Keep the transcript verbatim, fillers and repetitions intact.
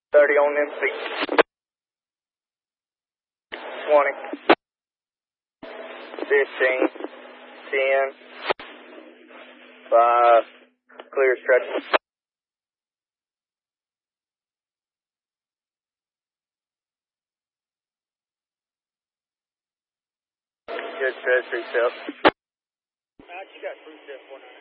thirty on them seats. twenty. fifteen. ten. five. Clear stretch. Good stretch, three step. I just got three step one.